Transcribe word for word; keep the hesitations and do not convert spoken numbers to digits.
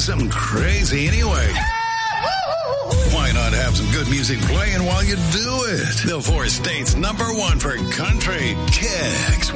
something crazy anyway. Why not have some good music playing while you do it? The four states number one for country, Kicks